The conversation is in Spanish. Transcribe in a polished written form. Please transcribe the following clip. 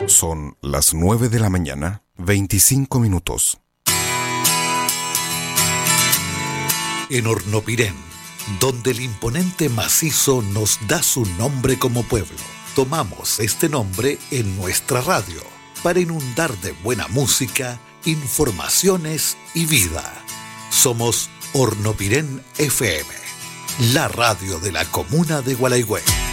Son las 9 de la mañana, 25 minutos. En Hornopirén, donde el imponente macizo nos da su nombre como pueblo, tomamos este nombre en nuestra radio para inundar de buena música, informaciones y vida. Somos Hornopirén FM, la radio de la comuna de Gualeguay.